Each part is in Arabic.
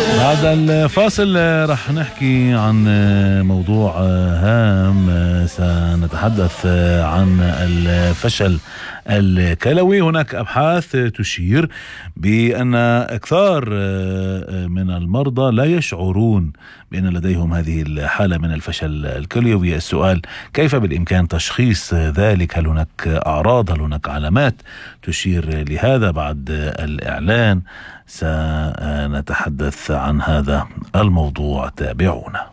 بعد الفاصل رح نحكي عن موضوع هام. سنتحدث عن الفشل الكلوي. هناك أبحاث تشير بأن أكثر من المرضى لا يشعرون بأن لديهم هذه الحالة من الفشل الكلوي. السؤال: كيف بالإمكان تشخيص ذلك؟ هل هناك أعراض؟ هل هناك علامات تشير لهذا؟ بعد الإعلان سنتحدث عن هذا الموضوع، تابعونا.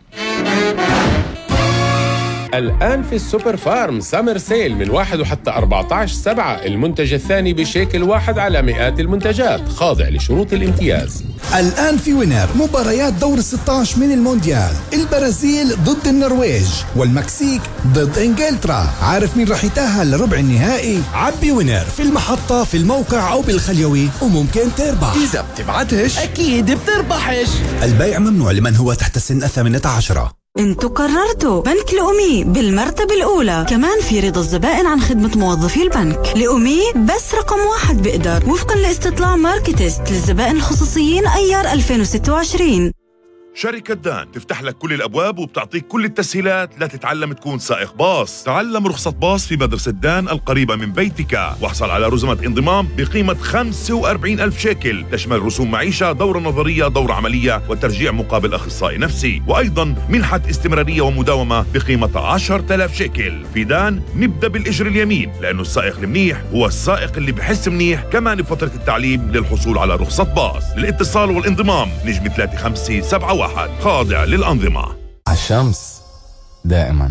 الآن في السوبر فارم سامر سيل من 1 وحتى 14/7. المنتج الثاني بشيكل واحد على مئات المنتجات، خاضع لشروط الامتياز. الآن في وينر مباريات دور 16 من المونديال، البرازيل ضد النرويج والمكسيك ضد انجلترا. عارف مين رح يتأهل لربع النهائي؟ عبي وينر في المحطة، في الموقع أو بالخليوي، وممكن تربح. إذا بتبعتش أكيد بتربحش. البيع ممنوع لمن هو تحت سن 18. انتوا قررتوا بنك لأمي بالمرتبة الأولى. كمان في رضا الزبائن عن خدمة موظفي البنك. لأمي بس رقم 1 بقدر، وفقا لاستطلاع ماركتست للزبائن الخصوصيين أيار 2026. شركة دان تفتح لك كل الأبواب وبتعطيك كل التسهيلات لتتعلم تكون سائق باص. تعلم رخصة باص في مدرسة دان القريبة من بيتك، واحصل على رزمة انضمام بقيمة 45,000 شيكل، تشمل رسوم معيشة، دورة نظرية، دورة عملية، وترجيع مقابل أخصائي نفسي، وأيضا منحة استمرارية ومداومة بقيمة 10,000 شيكل. في دان نبدأ بالإجر اليمين، لأنه السائق المنيح هو السائق اللي بحس منيح. كمان بفترة التعليم للحصول على رخصة باص. للاتصال والانضمام نجم 3571، خاضع للأنظمة. الشمس دائما.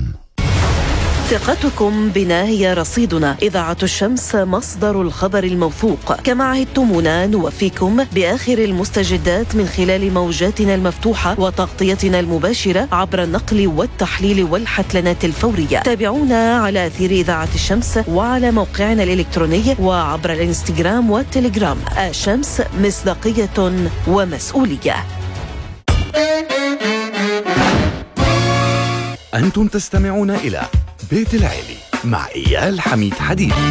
ثقتكم بنا هي رصيدنا. إذاعة الشمس مصدر الخبر الموثوق. كما عهدتمونا نوفيكم بآخر المستجدات من خلال موجاتنا المفتوحة وتغطيتنا المباشرة عبر النقل والتحليل والحتلنات الفورية. تابعونا على أثير إذاعة الشمس وعلى موقعنا الإلكتروني وعبر الإنستغرام والتليجرام. الشمس، مصداقية ومسؤولية. أنتم تستمعون إلى بيت العيلي مع إيال حميد حديد.